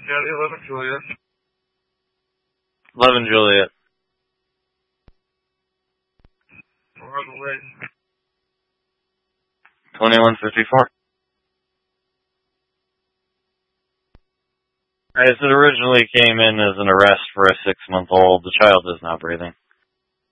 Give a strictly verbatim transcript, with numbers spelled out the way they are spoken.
Yeah, the eleven Juliet. eleven Juliet. We're on the way. twenty-one fifty-four. As it originally came in as an arrest for a six-month-old, the child is not breathing.